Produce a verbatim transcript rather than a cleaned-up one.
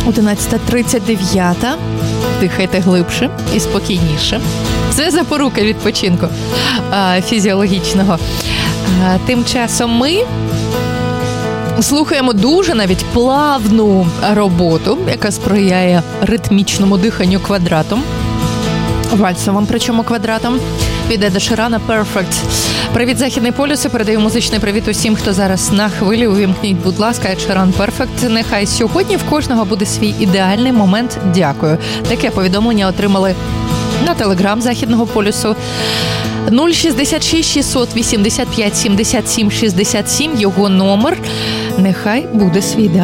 одинадцята тридцять дев'ять. Дихайте глибше і спокійніше. Це запорука відпочинку а, фізіологічного. А, тим часом ми слухаємо дуже навіть плавну роботу, яка сприяє ритмічному диханню квадратом. Вальсовим, причому квадратом. Від Еда Ширана «Perfect». Привіт, Західний полюс. Передаю музичний привіт усім, хто зараз на хвилі. Увімкніть, будь ласка, Ед Ширан «Perfect». Нехай сьогодні в кожного буде свій ідеальний момент. Дякую. Таке повідомлення отримали на телеграм Західного полюсу. нуль шістдесят шість шістсот вісімдесят п'ять сімдесят сім шістдесят сім. Його номер. Нехай буде свій ідеальний.